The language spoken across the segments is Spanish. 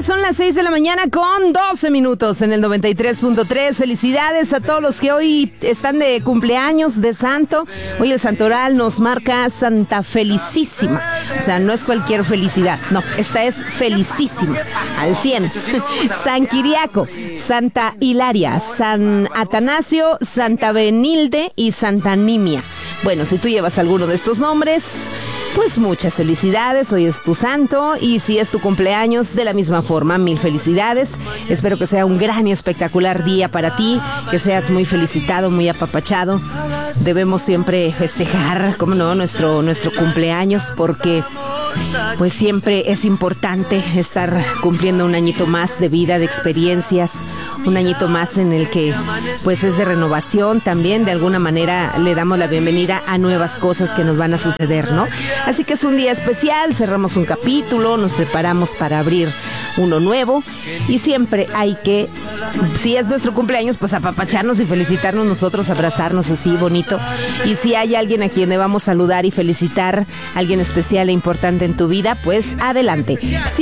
son las 6 de la mañana con 12 minutos en el 93.3. Felicidades a todos los que hoy están de cumpleaños de santo. Hoy el santoral nos marca Santa Felicísima. O sea, no es cualquier felicidad, no, esta es felicísima, al 100. San Kiriaco, Santa Hilaria, San Atanasio, Santa Benilde y Santa Nimia. Bueno, si tú llevas alguno de estos nombres, pues muchas felicidades, hoy es tu santo, y si es tu cumpleaños, de la misma forma, mil felicidades. Espero que sea un gran y espectacular día para ti, que seas muy felicitado, muy apapachado. Debemos siempre festejar, cómo no, nuestro cumpleaños, porque pues siempre es importante estar cumpliendo un añito más de vida, de experiencias, un añito más en el que pues es de renovación también. De alguna manera le damos la bienvenida a nuevas cosas que nos van a suceder, ¿no? Así que es un día especial, cerramos un capítulo, nos preparamos para abrir uno nuevo, y siempre hay que, si es nuestro cumpleaños, pues apapacharnos y felicitarnos nosotros, abrazarnos así bonito. Y si hay alguien a quien debamos saludar y felicitar, alguien especial e importante en tu vida, pues adelante.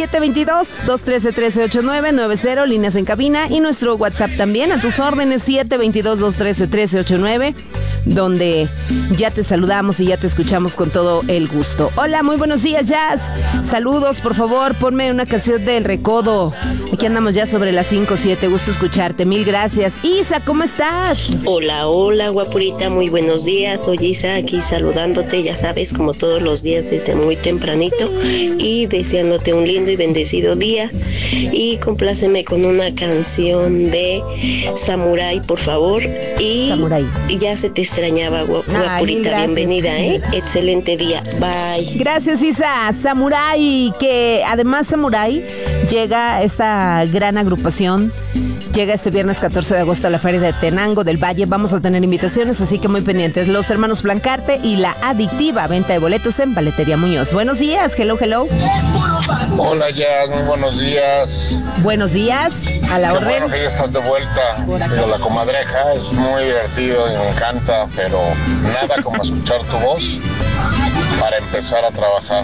722-213-1389-90, líneas en cabina, y nuestro WhatsApp también a tus órdenes, 722-213-1389, donde ya te saludamos y ya te escuchamos con todo el gusto. Hola, muy buenos días, Jazz. Saludos, por favor, ponme una canción del Recodo. Aquí andamos ya sobre las 5:07, gusto escucharte, mil gracias. Isa, ¿cómo estás? Hola, hola, guapurita, muy buenos días. Soy Isa, aquí saludándote, ya sabes, como todos los días desde muy tempranito, y deseándote un lindo y bendecido día. Y compláceme con una canción de Samurai, por favor. Y Samurai. Ya se te extrañaba, guapurita, bienvenida, excelente día, bye. Gracias, Isa. Samurai, que además Samurai llega esta gran agrupación. Llega este viernes 14 de agosto a la Feria de Tenango del Valle. Vamos a tener invitaciones, así que muy pendientes. Los hermanos Blancarte y La Adictiva, venta de boletos en Paletería Muñoz. Buenos días, hello, hello. Hola, Jazz, muy buenos días. Buenos días, a la Qué orden. bueno que ya estás de vuelta. Digo, la comadreja es muy divertido y me encanta, pero nada como escuchar tu voz para empezar a trabajar.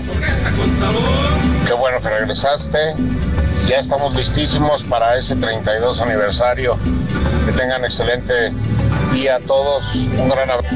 Qué bueno que regresaste. Ya estamos listísimos para ese 32 aniversario. Que tengan excelente día a todos. Un gran abrazo.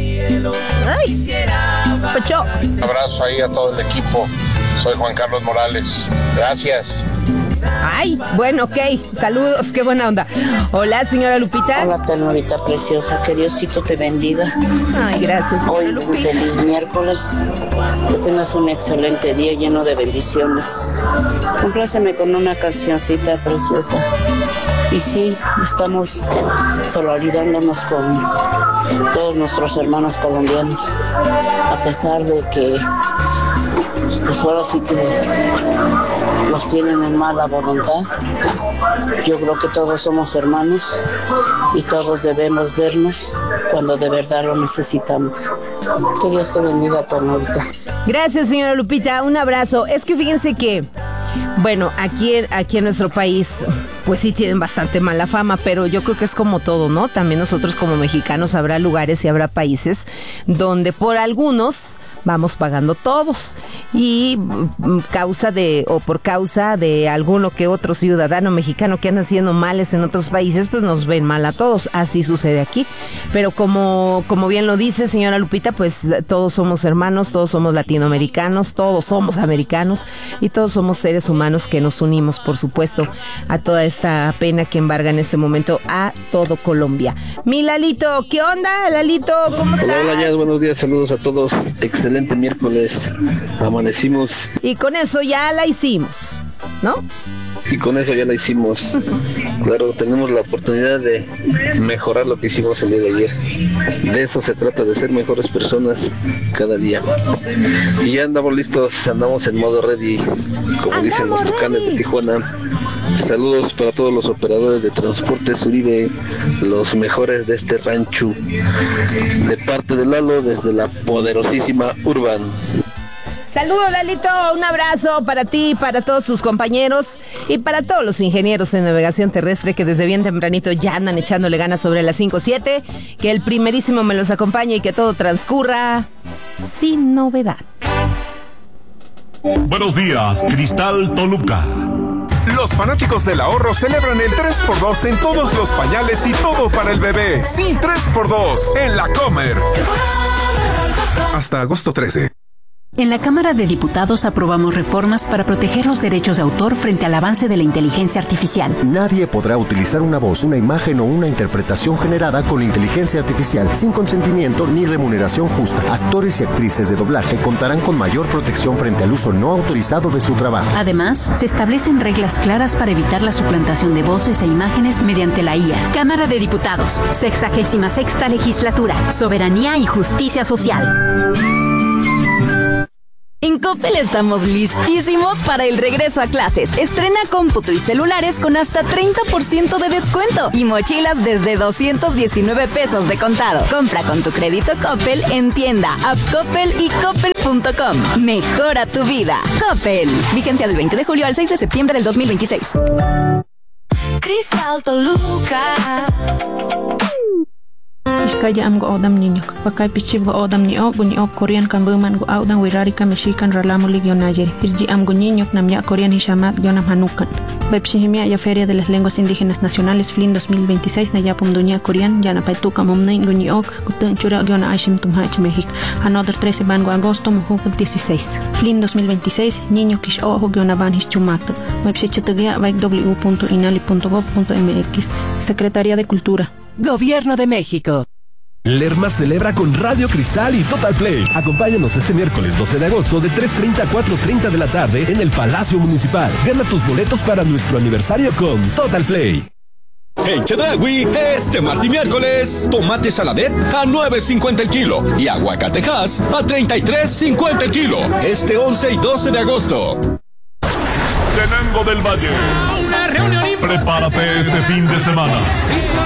¡Ay! ¡Pacho! Un abrazo ahí a todo el equipo. Soy Juan Carlos Morales. Gracias. Ay, bueno, ok. Saludos, qué buena onda. Hola, señora Lupita. Hola, ternurita preciosa. Que Diosito te bendiga. Ay, gracias, señora Hoy, Lupita. feliz miércoles. Que tengas un excelente día lleno de bendiciones. Compláceme con una cancioncita preciosa. Y sí, estamos solidarizándonos con todos nuestros hermanos colombianos. A pesar de que, pues ahora sí que nos tienen en mala voluntad. Yo creo que todos somos hermanos y todos debemos vernos cuando de verdad lo necesitamos. Que Dios te bendiga, ternurita. Gracias, señora Lupita, un abrazo. Es que fíjense que, bueno, aquí en nuestro país, pues sí tienen bastante mala fama, pero yo creo que es como todo, ¿no? También nosotros como mexicanos habrá lugares y habrá países donde por algunos vamos pagando todos, y por causa de alguno que otro ciudadano mexicano que anda haciendo males en otros países, pues nos ven mal a todos. Así sucede aquí. Pero como bien lo dice señora Lupita, pues todos somos hermanos, todos somos latinoamericanos, todos somos americanos, y todos somos seres humanos que nos unimos, por supuesto, a toda esta pena que embarga en este momento a todo Colombia. Mi Lalito, ¿qué onda, Lalito? ¿Cómo estás? Hola, Jazz, buenos días, saludos a todos. Excelente miércoles, amanecimos. Y con eso ya la hicimos, ¿no? Y con eso ya la hicimos. Claro, tenemos la oportunidad de mejorar lo que hicimos el día de ayer. De eso se trata, de ser mejores personas cada día. Y ya andamos listos, andamos en modo ready, como dicen los tucanes de Tijuana. Saludos para todos los operadores de Transportes Uribe, los mejores de este rancho. De parte de Lalo, desde la poderosísima Urban. Saludos, Lalito, un abrazo para ti, para todos tus compañeros y para todos los ingenieros en navegación terrestre que desde bien tempranito ya andan echándole ganas sobre las 5:07. Que el primerísimo me los acompañe y que todo transcurra sin novedad. Buenos días, Cristal Toluca. Los fanáticos del ahorro celebran el 3x2 en todos los pañales y todo para el bebé. Sí, 3x2 en La Comer. Hasta agosto 13. En la Cámara de Diputados aprobamos reformas para proteger los derechos de autor frente al avance de la inteligencia artificial. Nadie podrá utilizar una voz, una imagen o una interpretación generada con inteligencia artificial sin consentimiento ni remuneración justa. Actores y actrices de doblaje contarán con mayor protección frente al uso no autorizado de su trabajo. Además, se establecen reglas claras para evitar la suplantación de voces e imágenes mediante la IA. Cámara de Diputados, 66ª Legislatura, Soberanía y Justicia Social. En Coppel estamos listísimos para el regreso a clases. Estrena cómputo y celulares con hasta 30% de descuento y mochilas desde 219 pesos de contado. Compra con tu crédito Coppel en tienda, app Coppel y coppel.com. Mejora tu vida. Coppel. Vigencia del 20 de julio al 6 de septiembre del 2026. Cristal Toluca. Iskaya am go odam niño, pakai pichib go odam ni ok Korean kan buman go odam wirarika Mexican ralamulig yo Nayeri. Irji am go niño namya Korean hishamat yonam hanukan. Bepsihimia ya Feria de las Lenguas Indígenas Nacionales FLIN 2026 na yapum dunia Korean yana paituka momnei go ni ok kutun chura yona ashim tumhach México. Another 13 van go agosto muhu 16. FLIN 2026 niño kish ojo yona van hischumato. Bepsichatugia baik w.inali.gov.mx. Secretaría de Cultura. Gobierno de México. Lerma celebra con Radio Cristal y Total Play. Acompáñanos este miércoles 12 de agosto de 3:30 a 4:30 de la tarde en el Palacio Municipal. Gana tus boletos para nuestro aniversario con Total Play. En Chedraui, este martes y miércoles, tomate saladet a $9.50 el kilo y aguacatejas a $33.50 el kilo. Este 11 y 12 de agosto. Tenango del Valle. Prepárate este fin de semana.